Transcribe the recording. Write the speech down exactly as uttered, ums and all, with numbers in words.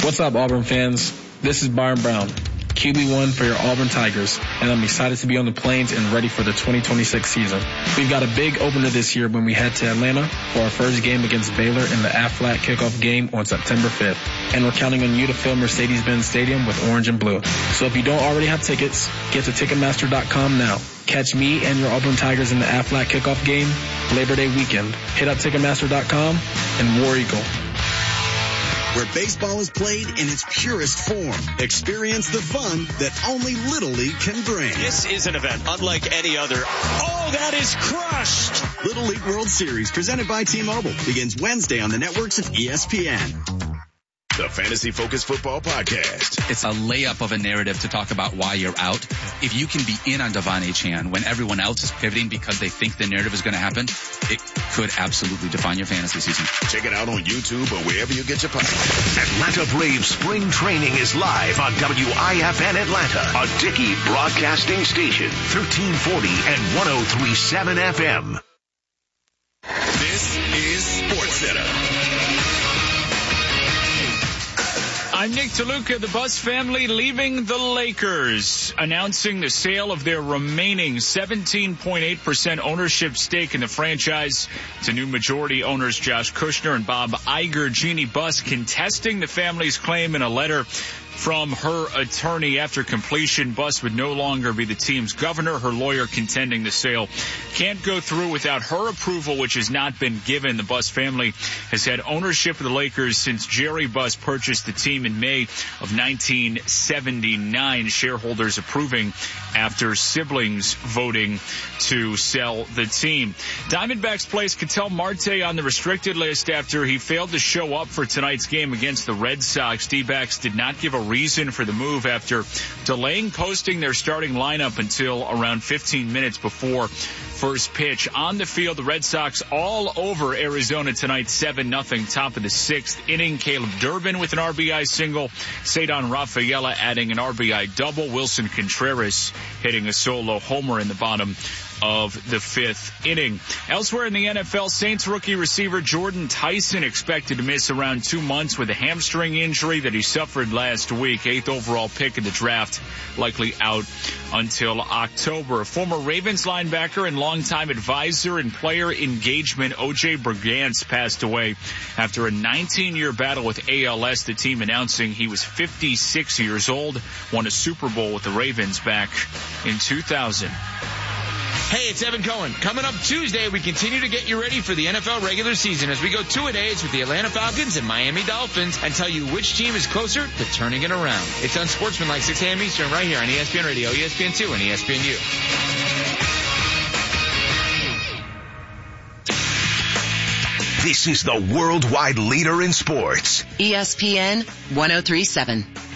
What's up, Auburn fans? This is Byron Brown, Q B one for your Auburn Tigers, and I'm excited to be on the Plains and ready for the twenty twenty-six season. We've got a big opener this year when we head to Atlanta for our first game against Baylor in the Aflac kickoff game on September fifth. And we're counting on you to fill Mercedes-Benz Stadium with orange and blue. So if you don't already have tickets, get to Ticketmaster dot com now. Catch me and your Auburn Tigers in the Aflac kickoff game Labor Day weekend. Hit up Ticketmaster dot com and War Eagle. Where baseball is played in its purest form. Experience the fun that only Little League can bring. This is an event unlike any other. Oh, that is crushed! Little League World Series presented by T-Mobile begins Wednesday on the networks of E S P N. The Fantasy Focus Football Podcast. It's a layup of a narrative to talk about why you're out. If you can be in on Devon Achane when everyone else is pivoting because they think the narrative is going to happen, it could absolutely define your fantasy season. Check it out on YouTube or wherever you get your podcasts. Atlanta Braves spring training is live on W I F N Atlanta, a Dickey broadcasting station, thirteen forty and one oh three point seven F M. This is SportsCenter. I'm Nick DeLuca. The Buss family leaving the Lakers, announcing the sale of their remaining seventeen point eight percent ownership stake in the franchise to new majority owners Josh Kushner and Bob Iger. Jeannie Buss contesting the family's claim in a letter from her attorney. After completion, Buss would no longer be the team's governor. Her lawyer contending the sale can't go through without her approval, which has not been given. The Buss family has had ownership of the Lakers since Jerry Buss purchased the team in May of nineteen seventy-nine, shareholders approving after siblings voting to sell the team. Diamondbacks placed Ketel Marte on the restricted list after he failed to show up for tonight's game against the Red Sox. D-backs did not give a reason for the move after delaying posting their starting lineup until around fifteen minutes before first pitch. On the field, the Red Sox all over Arizona tonight, seven nothing, top of the sixth inning. Caleb Durbin with an R B I single. Cedar Rafaela adding an R B I double. Wilson Contreras hitting a solo homer in the bottom of the fifth inning. Elsewhere in the N F L, Saints rookie receiver Jordan Tyson expected to miss around two months with a hamstring injury that he suffered last week. Eighth overall pick in the draft, likely out until October. Former Ravens linebacker and longtime advisor and player engagement O J Brigance passed away after a nineteen-year battle with A L S. The team announcing he was fifty-six years old, won a Super Bowl with the Ravens back in two thousand. Hey, it's Evan Cohen. Coming up Tuesday, we continue to get you ready for the N F L regular season as we go two-a-days with the Atlanta Falcons and Miami Dolphins and tell you which team is closer to turning it around. It's Unsportsmanlike, six a.m. Eastern, right here on E S P N Radio, E S P N two, and E S P N U. This is the worldwide leader in sports. E S P N one oh three point seven.